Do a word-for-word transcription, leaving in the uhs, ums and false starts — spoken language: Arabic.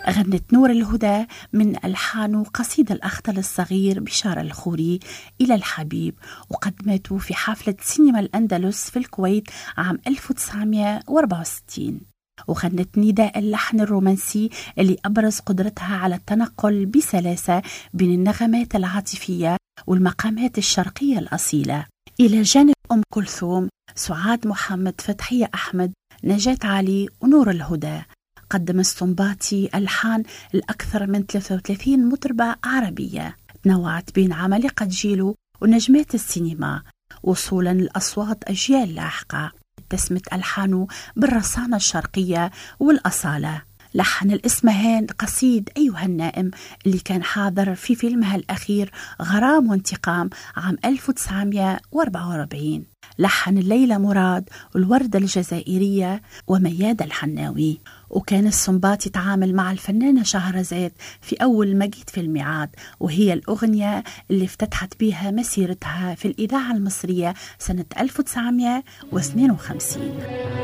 غنت نور الهدى من ألحان قصيدة الأخطل الصغير بشار الخوري إلى الحبيب، وقدمته في حفلة سينما الأندلس في الكويت عام ألف وتسعمائة وأربعة وستين. وغنت نداء اللحن الرومانسي اللي أبرز قدرتها على التنقل بسلاسة بين النغمات العاطفية والمقامات الشرقية الأصيلة، إلى جانب أم كلثوم، سعاد محمد، فتحية أحمد، نجاة علي ونور الهدى. قدم السنباطي ألحان الأكثر من ثلاثة وثلاثين مطربة عربية تنوعت بين عمالقة جيله ونجمات السينما، وصولا لأصوات أجيال لاحقة. اتسمت ألحانه بالرصانة الشرقية والأصالة. لحن الإسمهان قصيد أيها النائم اللي كان حاضر في فيلمها الأخير غرام وانتقام عام ألف وتسعمائة وأربعة وأربعين. لحن الليلة مراد والوردة الجزائرية ومياد الحناوي. وكان السنباطي يتعامل مع الفنانة شهرزاد في أول ما جيت في الميعاد، وهي الأغنية اللي افتتحت بها مسيرتها في الإذاعة المصرية سنة ألف وتسعمائة واثنين وخمسين.